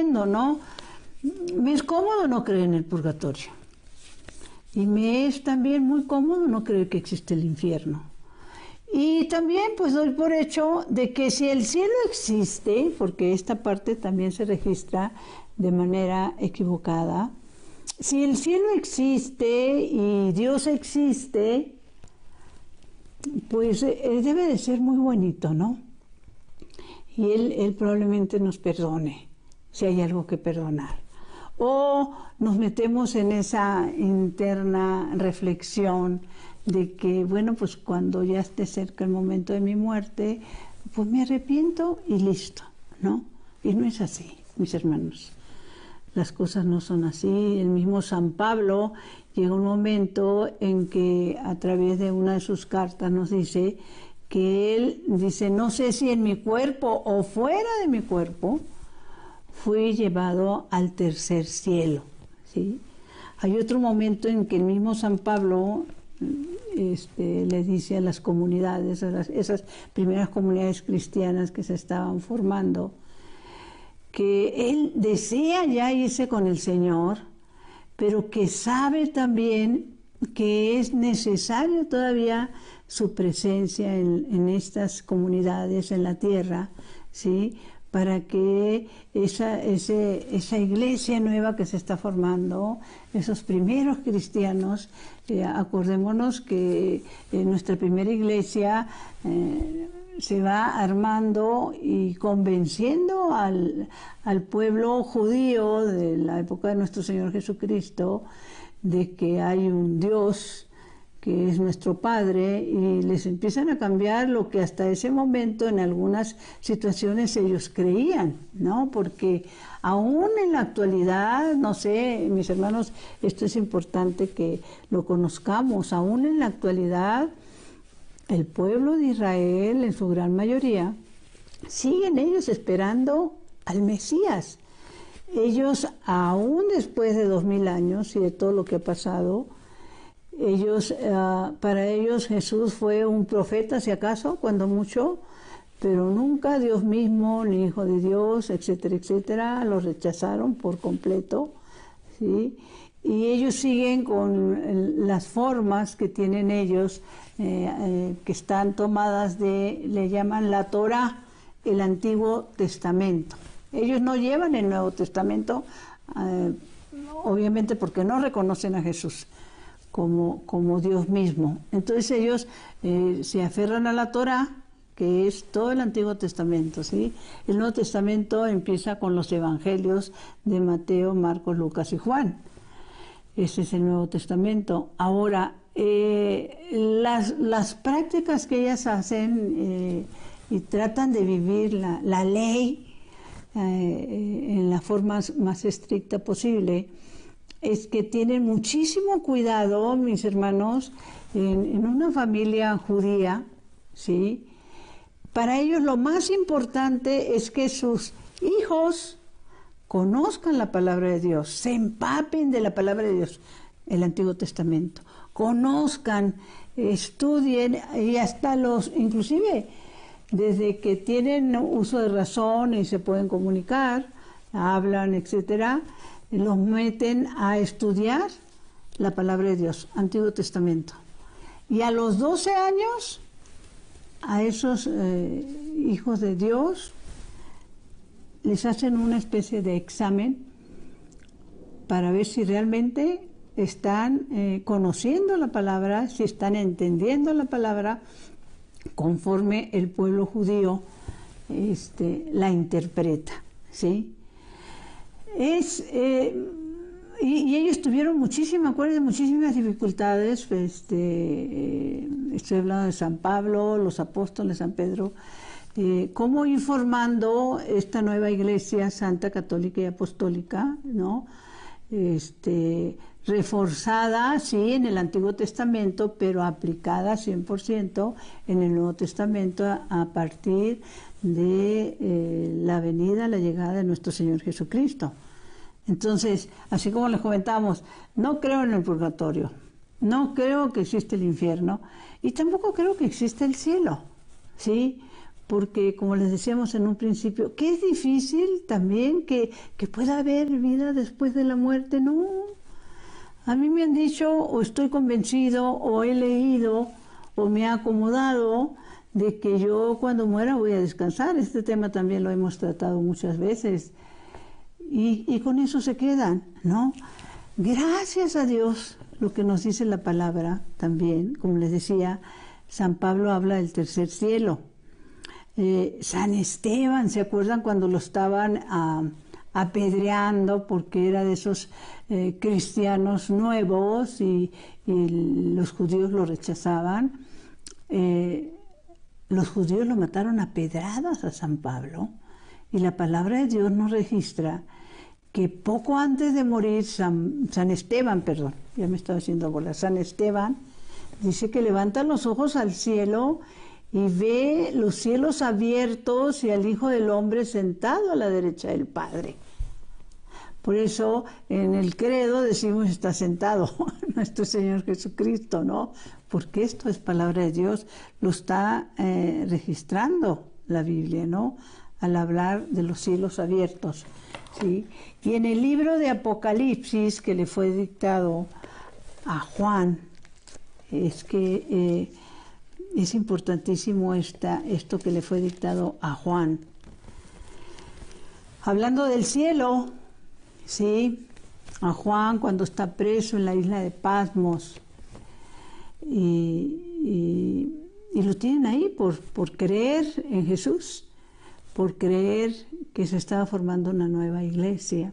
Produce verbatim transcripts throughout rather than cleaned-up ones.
entiendo, ¿no? Me es cómodo no creer en el purgatorio. Y me es también muy cómodo no creer que existe el infierno. Y también pues doy por hecho de que si el cielo existe, porque esta parte también se registra de manera equivocada, si el cielo existe y Dios existe, pues eh, debe de ser muy bonito, ¿no? Y él, él probablemente nos perdone, si hay algo que perdonar. O nos metemos en esa interna reflexión de que, bueno, pues cuando ya esté cerca el momento de mi muerte, pues me arrepiento y listo, ¿no? Y no es así, mis hermanos. Las cosas no son así. El mismo San Pablo llega un momento en que a través de una de sus cartas nos dice que él dice, no sé si en mi cuerpo o fuera de mi cuerpo, fui llevado al tercer cielo, ¿sí? Hay otro momento en que el mismo San Pablo este, le dice a las comunidades, a las, esas primeras comunidades cristianas que se estaban formando, que él desea ya irse con el Señor, pero que sabe también que es necesario todavía su presencia en, en estas comunidades, en la tierra, ¿sí? Para que esa, ese, esa iglesia nueva que se está formando, esos primeros cristianos, eh, acordémonos que eh, nuestra primera iglesia eh, se va armando y convenciendo al, al pueblo judío de la época de nuestro Señor Jesucristo de que hay un Dios que es nuestro Padre, y les empiezan a cambiar lo que hasta ese momento en algunas situaciones ellos creían, ¿no? Porque aún en la actualidad, no sé, mis hermanos, esto es importante que lo conozcamos, aún en la actualidad el pueblo de Israel, en su gran mayoría, siguen ellos esperando al Mesías. Ellos, aún después de dos mil años y de todo lo que ha pasado, ellos, uh, para ellos Jesús fue un profeta, si acaso, cuando mucho, pero nunca Dios mismo, ni Hijo de Dios, etcétera, etcétera, los rechazaron por completo, ¿sí? Y ellos siguen con las formas que tienen ellos, eh, eh, que están tomadas de, le llaman la Torá, el Antiguo Testamento. Ellos no llevan el Nuevo Testamento, eh, obviamente porque no reconocen a Jesús como, como Dios mismo. Entonces ellos eh, se aferran a la Torá, que es todo el Antiguo Testamento, ¿sí? El Nuevo Testamento empieza con los evangelios de Mateo, Marcos, Lucas y Juan. Ese es el Nuevo Testamento. Ahora, eh, las, las prácticas que ellas hacen eh, y tratan de vivir la, la ley eh, en la forma más estricta posible, es que tienen muchísimo cuidado, mis hermanos, en, en una familia judía, ¿sí? Para ellos lo más importante es que sus hijos conozcan la palabra de Dios, se empapen de la palabra de Dios, el Antiguo Testamento, conozcan, estudien, y hasta los, inclusive desde que tienen uso de razón y se pueden comunicar, hablan, etcétera, los meten a estudiar la palabra de Dios, Antiguo Testamento. Y a los doce años, a esos eh, hijos de Dios les hacen una especie de examen para ver si realmente están eh, conociendo la palabra, si están entendiendo la palabra conforme el pueblo judío este, la interpreta, ¿sí? Es, eh, y, y ellos tuvieron muchísimas, acuérdense, muchísimas dificultades. Este, eh, estoy hablando de San Pablo, los apóstoles, San Pedro, eh, cómo ir formando esta nueva iglesia santa, católica y apostólica, ¿no? Este, reforzada, sí, en el Antiguo Testamento, pero aplicada cien por ciento en el Nuevo Testamento a, a partir de eh, la venida, la llegada de nuestro Señor Jesucristo. Entonces, así como les comentamos, no creo en el purgatorio, no creo que existe el infierno y tampoco creo que existe el cielo, ¿sí? porque como les decíamos en un principio, que es difícil también que, que pueda haber vida después de la muerte. No, a mí me han dicho, o estoy convencido, o he leído, o me ha acomodado, de que yo cuando muera voy a descansar. Este tema también lo hemos tratado muchas veces, y, y con eso se quedan, ¿no? Gracias a Dios, lo que nos dice la palabra también, como les decía, San Pablo habla del tercer cielo. Eh, San Esteban, ¿se acuerdan cuando lo estaban uh, apedreando porque era de esos eh, cristianos nuevos y, y los judíos lo rechazaban? Eh, los judíos lo mataron a pedradas a San Pablo, y la palabra de Dios nos registra que poco antes de morir, San, San Esteban, perdón, ya me estaba haciendo bola, San Esteban dice que levanta los ojos al cielo y ve los cielos abiertos y al Hijo del Hombre sentado a la derecha del Padre. Por eso en el credo decimos está sentado nuestro Señor Jesucristo, ¿no? Porque esto es palabra de Dios, lo está eh, registrando la Biblia, ¿no? Al hablar de los cielos abiertos, ¿sí? Y en el libro de Apocalipsis que le fue dictado a Juan, es que eh, es importantísimo esta, esto que le fue dictado a Juan. Hablando del cielo, ¿sí? A Juan cuando está preso en la isla de Patmos, y, y, y lo tienen ahí por, por creer en Jesús, por creer que se estaba formando una nueva iglesia.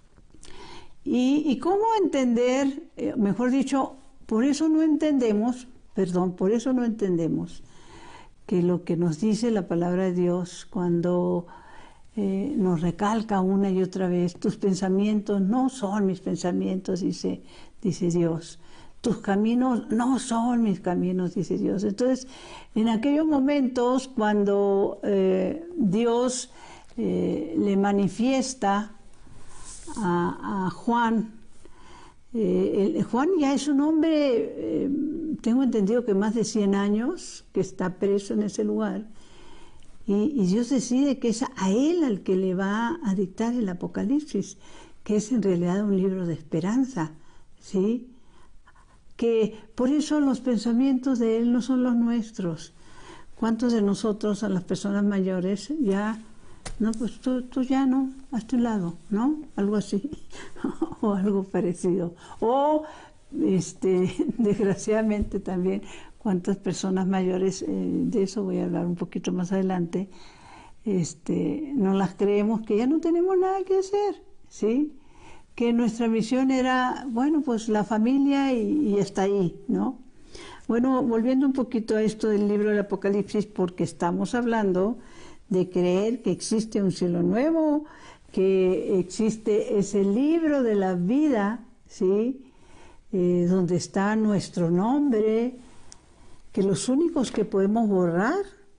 Y, y cómo entender, eh, mejor dicho, por eso no entendemos, perdón, por eso no entendemos que lo que nos dice la palabra de Dios cuando eh, nos recalca una y otra vez, tus pensamientos no son mis pensamientos, dice, dice Dios. Tus caminos no son mis caminos, dice Dios. Entonces, en aquellos momentos cuando eh, Dios eh, le manifiesta a, a Juan, eh, el, Juan ya es un hombre, eh, tengo entendido que más de cien años, que está preso en ese lugar, y, y Dios decide que es a él al que le va a dictar el Apocalipsis, que es en realidad un libro de esperanza, ¿sí? Que por eso los pensamientos de él no son los nuestros. ¿Cuántos de nosotros, a las personas mayores, ya, no, pues tú, tú ya no, a tu lado, ¿no? Algo así, o algo parecido. O, este, desgraciadamente también, cuántas personas mayores, eh, de eso voy a hablar un poquito más adelante, este, no las creemos que ya no tenemos nada que hacer, ¿sí? Que nuestra misión era, bueno, pues la familia y, y hasta ahí, ¿no? Bueno, volviendo un poquito a esto del libro del Apocalipsis, porque estamos hablando de creer que existe un cielo nuevo, que existe ese libro de la vida, ¿sí? Eh, donde está nuestro nombre, que los únicos que podemos borrar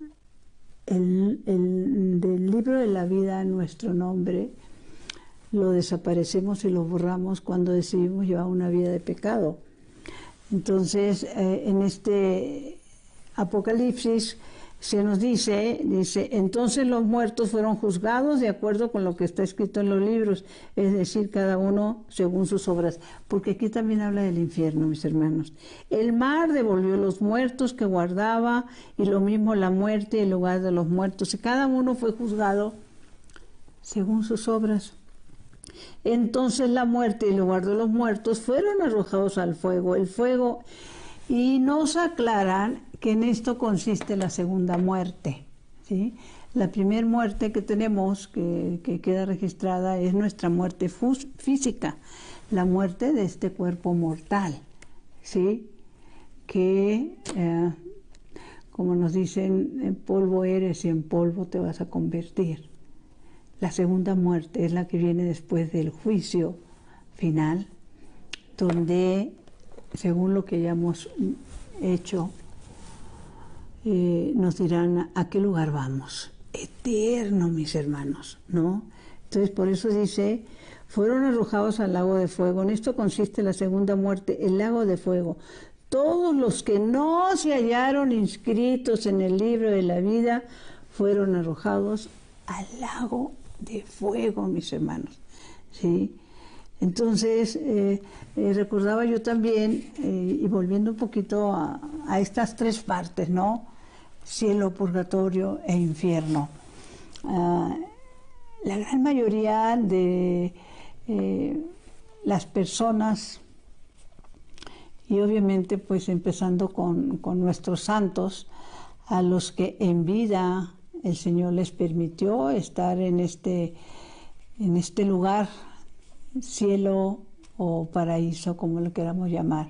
el, el, del libro de la vida nuestro nombre, lo desaparecemos y lo borramos cuando decidimos llevar una vida de pecado. Entonces, eh, en este Apocalipsis se nos dice, dice, entonces los muertos fueron juzgados de acuerdo con lo que está escrito en los libros, es decir, cada uno según sus obras, porque aquí también habla del infierno, mis hermanos. El mar devolvió los muertos que guardaba, y lo mismo la muerte y el lugar de los muertos, y cada uno fue juzgado según sus obras. Entonces la muerte y el lugar de los muertos fueron arrojados al fuego, el fuego, y nos aclaran que en esto consiste la segunda muerte, ¿sí? La primera muerte que tenemos, que, que queda registrada, es nuestra muerte física, la muerte de este cuerpo mortal, ¿sí? Que, eh, como nos dicen, en polvo eres y en polvo te vas a convertir. La segunda muerte es la que viene después del juicio final, donde, según lo que hayamos hecho, eh, nos dirán a qué lugar vamos. Eterno, mis hermanos, ¿no? Entonces, por eso dice, fueron arrojados al lago de fuego. En esto consiste la segunda muerte, el lago de fuego. Todos los que no se hallaron inscritos en el libro de la vida fueron arrojados al lago de fuego, mis hermanos, ¿sí? Entonces, eh, eh, recordaba yo también, eh, y volviendo un poquito a, a estas tres partes, ¿no? Cielo, purgatorio e infierno. Uh, la gran mayoría de eh, las personas, y obviamente pues empezando con, con nuestros santos, a los que en vida el Señor les permitió estar en este, en este lugar, cielo o paraíso, como lo queramos llamar.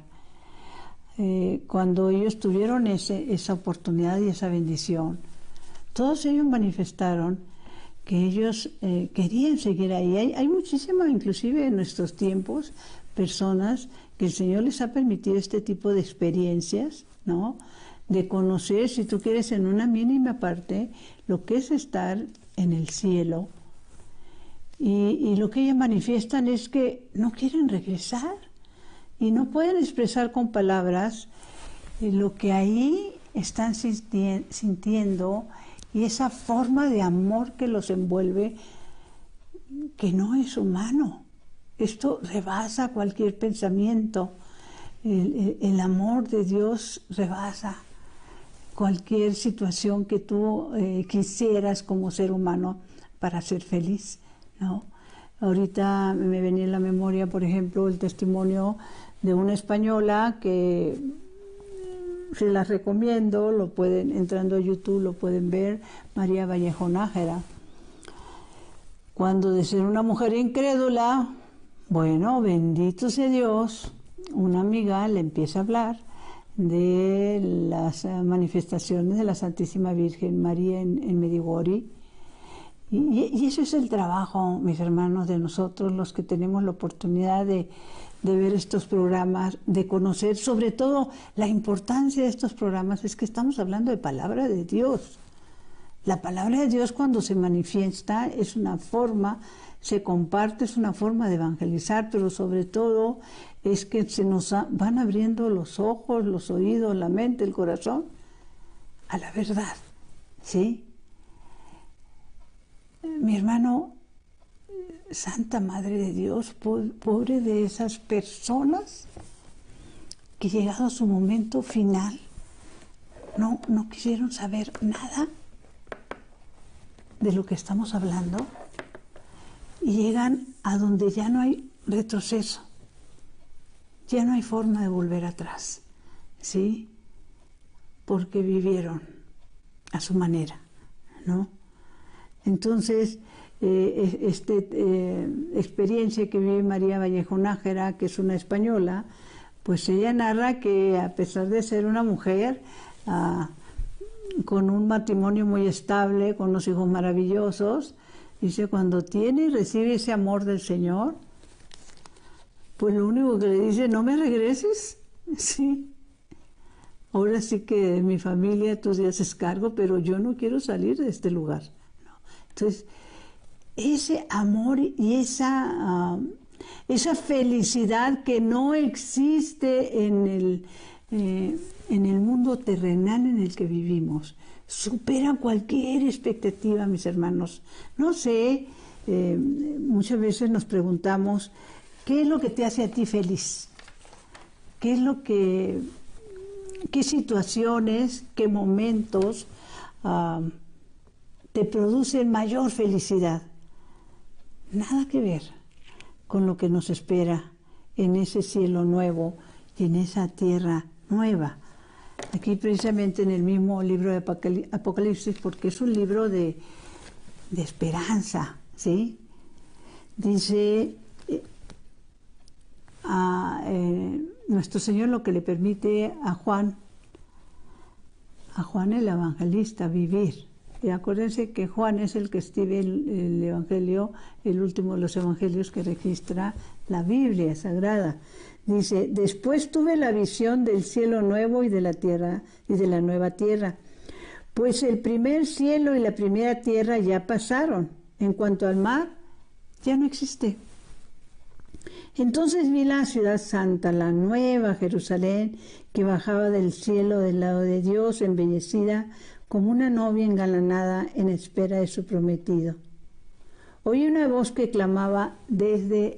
Eh, cuando ellos tuvieron ese, esa oportunidad y esa bendición, todos ellos manifestaron que ellos eh, querían seguir ahí. Hay, hay muchísimas, inclusive en nuestros tiempos, personas que el Señor les ha permitido este tipo de experiencias, ¿no? De conocer, si tú quieres, en una mínima parte, lo que es estar en el cielo. Y, y lo que ellas manifiestan es que no quieren regresar y no pueden expresar con palabras lo que ahí están sintiendo y esa forma de amor que los envuelve, que no es humano. Esto rebasa cualquier pensamiento. El, el, el amor de Dios rebasa cualquier situación que tú eh, quisieras como ser humano para ser feliz, ¿no? Ahorita me venía en la memoria, por ejemplo, el testimonio de una española que se las recomiendo, lo pueden, entrando a YouTube lo pueden ver, María Vallejo Nájera. Cuando de ser una mujer incrédula, bueno, bendito sea Dios, una amiga le empieza a hablar de las manifestaciones de la Santísima Virgen María en, en Medjugorje. Y, y eso es el trabajo, mis hermanos, de nosotros, los que tenemos la oportunidad de, de ver estos programas, de conocer, sobre todo la importancia de estos programas, es que estamos hablando de palabra de Dios. La palabra de Dios, cuando se manifiesta, es una forma, se comparte, es una forma de evangelizar, pero sobre todo es que se nos van abriendo los ojos, los oídos, la mente, el corazón a la verdad, ¿sí? Mi hermano, Santa Madre de Dios, pobre de esas personas que llegado a su momento final no, no quisieron saber nada de lo que estamos hablando y llegan a donde ya no hay retroceso, ya no hay forma de volver atrás, ¿sí? Porque vivieron a su manera, ¿no? Entonces, eh, esta eh, experiencia que vive María Vallejo Nájera, que es una española, pues ella narra que a pesar de ser una mujer ah, con un matrimonio muy estable, con unos hijos maravillosos, dice, cuando tiene y recibe ese amor del Señor, pues lo único que le dice, no me regreses, sí. Ahora sí que mi familia tú te haces cargo, pero yo no quiero salir de este lugar. Entonces, ese amor y esa, uh, esa felicidad que no existe en el, eh, en el mundo terrenal en el que vivimos, supera cualquier expectativa, mis hermanos. No sé, eh, muchas veces nos preguntamos, ¿qué es lo que te hace a ti feliz? ¿Qué es lo que, qué situaciones, qué momentos uh, te producen mayor felicidad? Nada que ver con lo que nos espera en ese cielo nuevo y en esa tierra nueva. Aquí precisamente en el mismo libro de Apocalipsis, porque es un libro de, de esperanza, ¿sí? Dice eh, a, eh, nuestro Señor lo que le permite a Juan, a Juan el evangelista, vivir. Y acuérdense que Juan es el que escribe el, el Evangelio, el último de los Evangelios que registra la Biblia Sagrada. Dice, después tuve la visión del cielo nuevo y de la tierra y de la nueva tierra, pues el primer cielo y la primera tierra ya pasaron. En cuanto al mar, ya no existe. Entonces vi la ciudad santa, la nueva Jerusalén, que bajaba del cielo del lado de Dios, embellecida como una novia engalanada en espera de su prometido. Oí una voz que clamaba desde